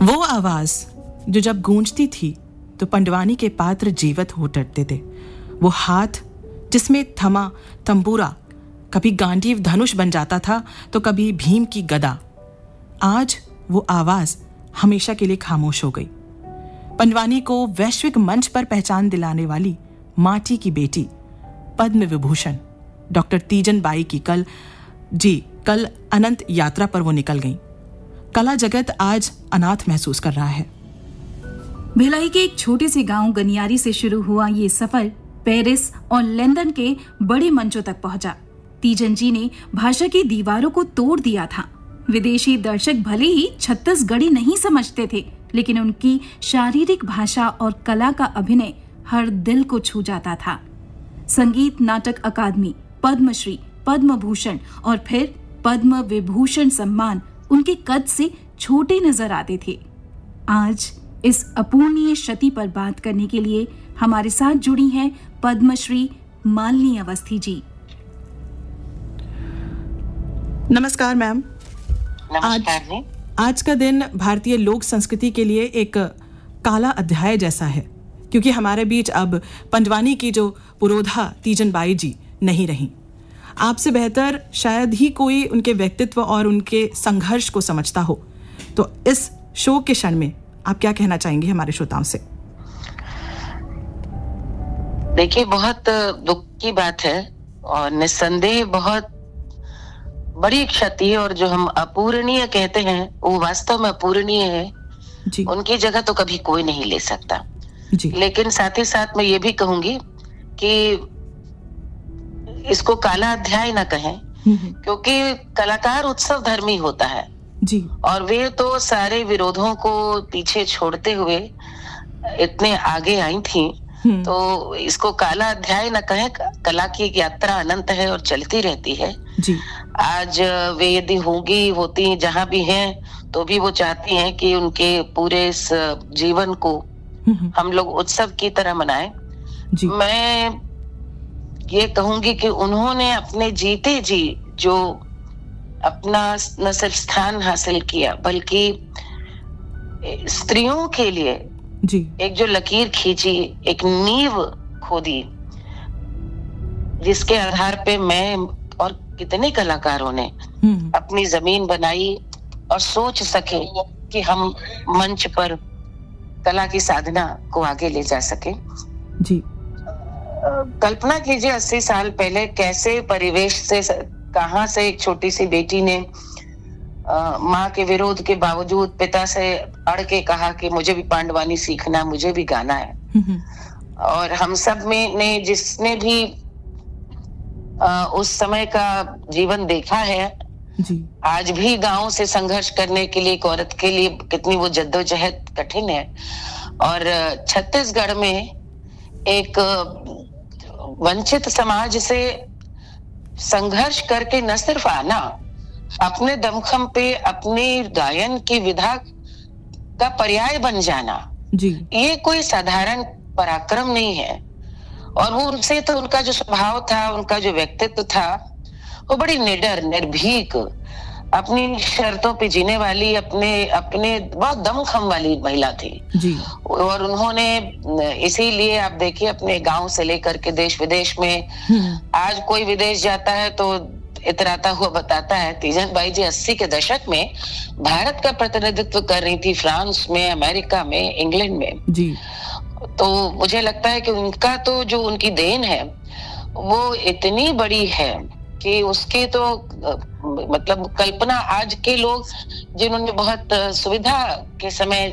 वो आवाज जो जब गूंजती थी तो पंडवानी के पात्र जीवित हो उठते थे। वो हाथ जिसमें थमा तंबूरा कभी गांडीव धनुष बन जाता था तो कभी भीम की गदा। आज वो आवाज हमेशा के लिए खामोश हो गई। पंडवानी को वैश्विक मंच पर पहचान दिलाने वाली माटी की बेटी पद्म विभूषण डॉक्टर तीजन बाई की कल अनंत यात्रा पर वो निकल गई। कला जगत आज अनाथ महसूस कर रहा है। भिलाई के एक छोटे से गांव गनियारी से शुरू हुआ ये सफर पेरिस और लंदन के बड़े मंचों तक पहुंचा। तीजन जी ने भाषा की दीवारों को तोड़ दिया था। विदेशी दर्शक भले ही छत्तीसगढ़ी नहीं समझते थे, लेकिन उनकी शारीरिक भाषा और कला का अभिनय हर दिल को छू जाता था। संगीत नाटक अकादमी, पद्मश्री, पद्म भूषण और फिर पद्म विभूषण सम्मान उनके कद से छोटे नजर आते थे। आज इस अपूर्णीय क्षति पर बात करने के लिए हमारे साथ जुड़ी हैं पद्मश्री मालिनी अवस्थी जी। नमस्कार मैम। आज का दिन भारतीय लोक संस्कृति के लिए एक काला अध्याय जैसा है, क्योंकि हमारे बीच अब पंडवानी की जो पुरोधा तीजन बाई जी नहीं रही। आपसे बेहतर शायद ही कोई उनके व्यक्तित्व और उनके संघर्ष को समझता हो। तो इस शोक के क्षण में आप क्या कहना चाहेंगे हमारे श्रोताओं से? देखिए, बहुत दुख की बात है और निस्संदेह बहुत बड़ी क्षति है, और जो हम अपूरणीय कहते हैं वो वास्तव में अपूरणीय है जी। उनकी जगह तो कभी कोई नहीं ले सकता जी। लेकिन साथ ही साथ मैं ये भी कहूंगी कि इसको काला अध्याय ना कहें, क्योंकि कलाकार उत्सव धर्मी होता है जी। और वे तो सारे विरोधों को पीछे छोड़ते हुए इतने आगे आई थी, तो इसको काला अध्याय न कहें। कला की यात्रा अनंत है और चलती रहती है जी। आज वे यदि होती जहां भी हैं, तो भी वो चाहती हैं कि उनके पूरे इस जीवन को हम लोग उत्सव की तरह मनाएं जी। मैं ये कहूंगी कि उन्होंने अपने जीते जी जो अपना न सिर्फ स्थान हासिल किया, बल्कि स्त्रियों के लिए जी एक जो लकीर खींची, एक नींव खोदी, जिसके आधार पे मैं और कितने कलाकारों ने अपनी जमीन बनाई और सोच सके कि हम मंच पर कला की साधना को आगे ले जा सके जी। कल्पना कीजिए 80 साल पहले कैसे परिवेश से, कहां से एक छोटी सी बेटी ने माँ के विरोध के बावजूद पिता से अड़ के कहा कि मुझे भी पांडवानी सीखना, मुझे भी गाना है। और हम सब में ने जिसने भी उस समय का जीवन देखा है जी। आज भी गांव से संघर्ष करने के लिए एक औरत के लिए कितनी वो जद्दोजहद कठिन है। और छत्तीसगढ़ में एक वंचित समाज से संघर्ष करके न सिर्फ आना, अपने दमखम पे अपनी गायन की विधा का पर्याय बन जाना जी। ये कोई साधारण पराक्रम नहीं है। और वो उनसे तो उनका जो स्वभाव था, उनका जो व्यक्तित्व था, वो बड़ी निडर, निर्भीक, अपनी शर्तों पे जीने वाली, अपने बहुत दमखम वाली महिला थी जी। और उन्होंने इसीलिए आप देखिए अपने गांव से लेकर के देश विदेश में, आज कोई विदेश जाता है तो इतराता हुआ बताता है, तीजन बाई जी 80 के दशक में भारत का प्रतिनिधित्व कर रही थी, फ्रांस में, अमेरिका में, इंग्लैंड में जी। तो मुझे लगता है कि उनका तो जो उनकी देन है वो इतनी बड़ी है कि उसकी तो मतलब कल्पना आज के लोग जिन्होंने बहुत सुविधा के समय